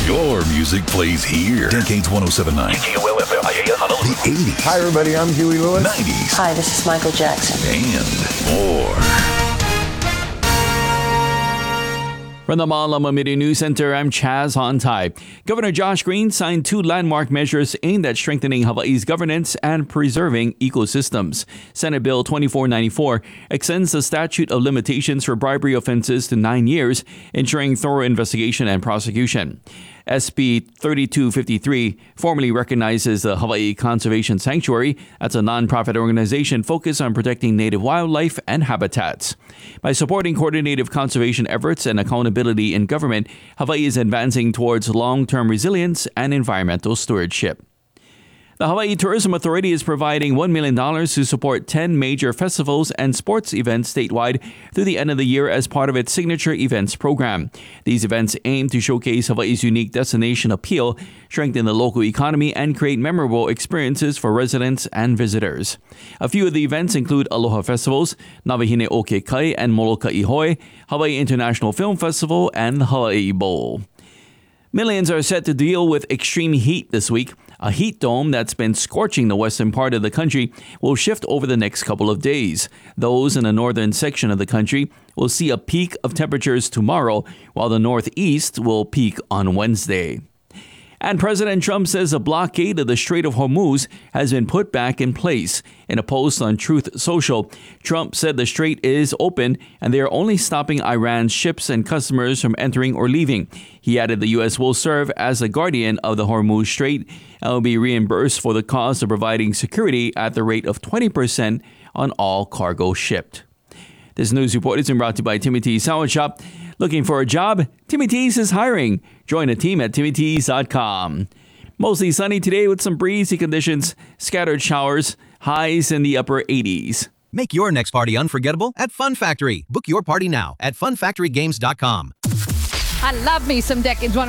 Your music plays here. Decades 107.9. The 80s. Hi, everybody. I'm Huey Lewis. 90s. Hi, this is Michael Jackson. And more. From the Malama Media News Center, I'm Chaz Hontai. Governor Josh Green signed 2 landmark measures aimed at strengthening Hawaii's governance and preserving ecosystems. Senate Bill 2494 extends the statute of limitations for bribery offenses to 9 years, ensuring thorough investigation and prosecution. SB 3253 formally recognizes the Hawaii Conservation Sanctuary as a nonprofit organization focused on protecting native wildlife and habitats. By supporting coordinated conservation efforts and accountability in government, Hawaii is advancing towards long-term resilience and environmental stewardship. The Hawaii Tourism Authority is providing $1 million to support 10 major festivals and sports events statewide through the end of the year as part of its Signature Events program. These events aim to showcase Hawaii's unique destination appeal, strengthen the local economy, and create memorable experiences for residents and visitors. A few of the events include Aloha Festivals, Nawahine o ke Kai and Moloka Ihoi, Hawaii International Film Festival, and the Hawaii Bowl. Millions are set to deal with extreme heat this week. A heat dome that's been scorching the western part of the country will shift over the next couple of days. Those in the northern section of the country will see a peak of temperatures tomorrow, while the northeast will peak on Wednesday. And President Trump says a blockade of the Strait of Hormuz has been put back in place. In a post on Truth Social, Trump said the strait is open and they are only stopping Iran's ships and customers from entering or leaving. He added the U.S. will serve as a guardian of the Hormuz Strait and will be reimbursed for the cost of providing security at the rate of 20% on all cargo shipped. This news report is brought to you by Timmy T's Sandwich Shop. Looking for a job? Timmy T's is hiring. Join the team at TimmyT's.com. Mostly sunny today with some breezy conditions, scattered showers, highs in the upper 80s. Make your next party unforgettable at Fun Factory. Book your party now at funfactorygames.com. I love me some Decades